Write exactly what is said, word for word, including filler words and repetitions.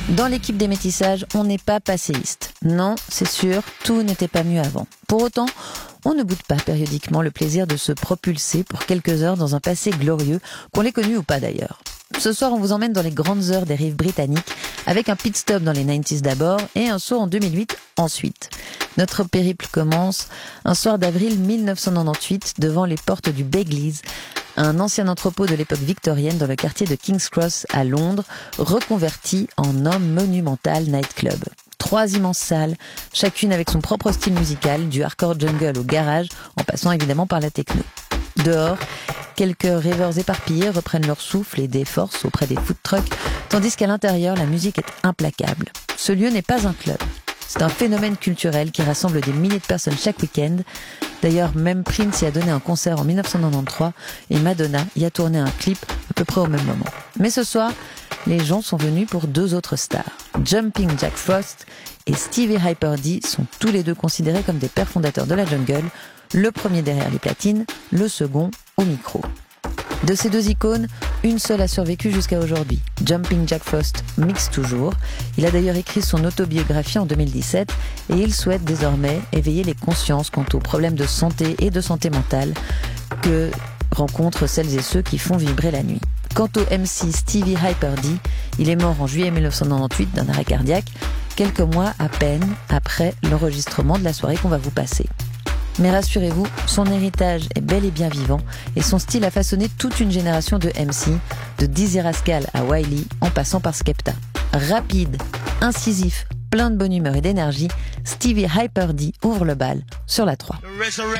Dans l'équipe des métissages, on n'est pas passéiste. Non, c'est sûr, tout n'était pas mieux avant. Pour autant, on ne boude pas périodiquement le plaisir de se propulser pour quelques heures dans un passé glorieux, qu'on l'ait connu ou pas d'ailleurs. Ce soir, on vous emmène dans les grandes heures des rives britanniques, avec un pit stop dans les quatre-vingt-dix d'abord et un saut en deux mille huit ensuite. Notre périple commence un soir d'avril mille neuf cent quatre-vingt-dix-huit devant les portes du Begley's, un ancien entrepôt de l'époque victorienne dans le quartier de King's Cross à Londres, reconverti en un monumental nightclub. Trois immenses salles, chacune avec son propre style musical, du hardcore jungle au garage, en passant évidemment par la techno. Dehors, quelques rêveurs éparpillés reprennent leur souffle et des forces auprès des food trucks, tandis qu'à l'intérieur, la musique est implacable. Ce lieu n'est pas un club. C'est un phénomène culturel qui rassemble des milliers de personnes chaque week-end. D'ailleurs, même Prince y a donné un concert en mille neuf cent quatre-vingt-treize et Madonna y a tourné un clip à peu près au même moment. Mais ce soir, les gens sont venus pour deux autres stars. Jumping Jack Frost et Stevie Hyper D sont tous les deux considérés comme des pères fondateurs de la jungle, le premier derrière les platines, le second au micro. De ces deux icônes, une seule a survécu jusqu'à aujourd'hui. Jumping Jack Frost mixe toujours. Il a d'ailleurs écrit son autobiographie en deux mille dix-sept et il souhaite désormais éveiller les consciences quant aux problèmes de santé et de santé mentale que rencontrent celles et ceux qui font vibrer la nuit. Quant au M C Stevie Hyper D, il est mort en juillet mille neuf cent quatre-vingt-dix-huit d'un arrêt cardiaque, quelques mois à peine après l'enregistrement de la soirée qu'on va vous passer. Mais rassurez-vous, son héritage est bel et bien vivant et son style a façonné toute une génération de M C, de Dizzy Rascal à Wiley en passant par Skepta. Rapide, incisif, plein de bonne humeur et d'énergie, Stevie Hyper D ouvre le bal sur la trois.